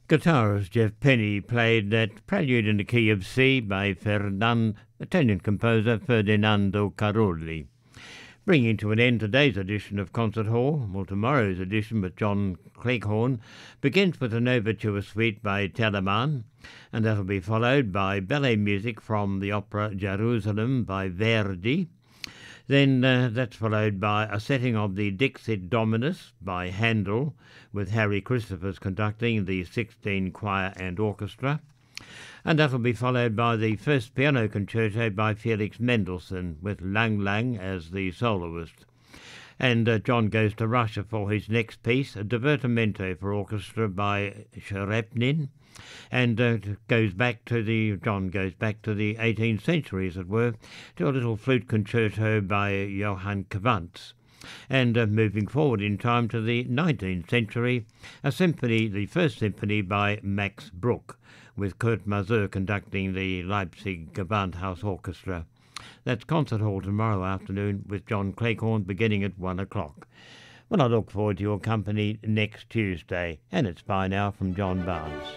Guitarist Jeff Penny played that Prelude in the Key of C by Italian composer Ferdinando Carulli. Bringing to an end today's edition of Concert Hall, tomorrow's edition with John Cleghorn begins with an overture suite by Telemann, and that will be followed by ballet music from the opera Jerusalem by Verdi. Then that's followed by a setting of the Dixit Dominus by Handel, with Harry Christophers conducting the 16 choir and orchestra. And that will be followed by the first piano concerto by Felix Mendelssohn, with Lang Lang as the soloist. And John goes to Russia for his next piece, a divertimento for orchestra by Sherepnin, and John goes back to the 18th century, as it were, to a little flute concerto by Johann Quantz. And moving forward in time to the 19th century, a symphony, the first symphony by Max Bruch, with Kurt Masur conducting the Leipzig Gewandhaus Orchestra. That's Concert Hall tomorrow afternoon with John Cleghorn beginning at 1 o'clock. Well, I look forward to your company next Tuesday, and it's bye now from John Barnes.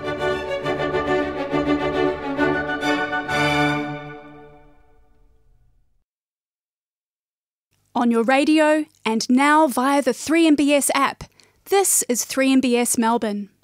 On your radio and now via the 3MBS app, this is 3MBS Melbourne.